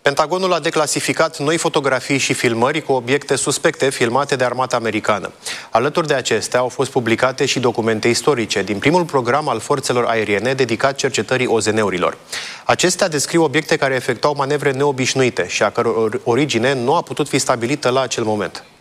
Pentagonul a declasificat noi fotografii și filmări cu obiecte suspecte filmate de armata americană. Alături de acestea au fost publicate și documente istorice din primul program al forțelor aeriene dedicat cercetării OZN-urilor. Acestea descriu obiecte care efectuau manevre neobișnuite și a căror origine nu a putut fi stabilită la acel moment.